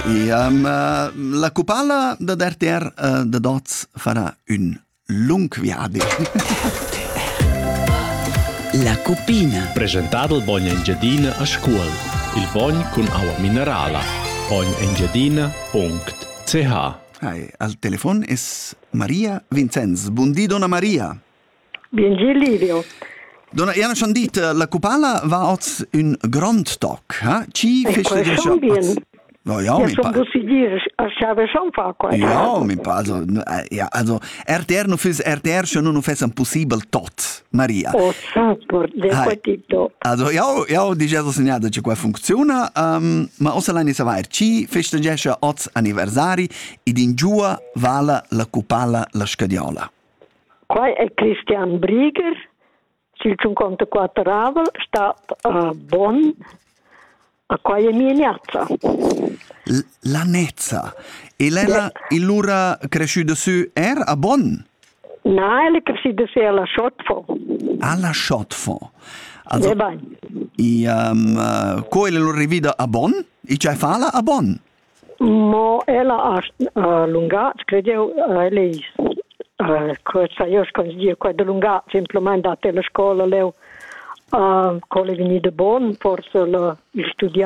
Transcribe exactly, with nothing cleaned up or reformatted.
E um, uh, la cupala da R T R uh, da Dots farà un lung viadi. La cupina. Presentato il Bogna Engiadina a scuola. Il Bogn con acqua minerale. bogn engiadina punto c h. Hey, al telefono è Maria Vincenz. Buondì, donna Maria. Buondì, Livio. Donna, io non ho detto, la cupala va oggi un grand talk. Eh? Ci feste schon bien. No, ja, ja, mi so pa... muss ich dir, ich habe schon fakwa. Ja, mi pa... Also, ja, also, R T R non fes R T R schon non fes un possibel tot, Maria. Oh, super, de quatito. Also, ja, ja, di già segnata che qua funziona, um, ma ossa l'anni savar, ci festeggia oggi anniversari ed in giù vala la cupala la scadiola. Qua è Christian Brieger, cinquantaquattro anni, sta a Bonn. A qua è mia gnazza. L- la Nezza. E lei yeah. l'ura cresciuta su er a Bonn? No, lei è cresciuta su alla Schottfond. Alla Schottfond. Also, ja, bene. E um, uh, come l'ura rivida a Bonn? E c'è fala a Bonn? Ma ella ha uh, lungato, credevo, uh, lei, uh, cosa io sconsi dire, quella lungato, semplicemente a la scuola, lei, uh, con le venite Bonn, forse il studiare.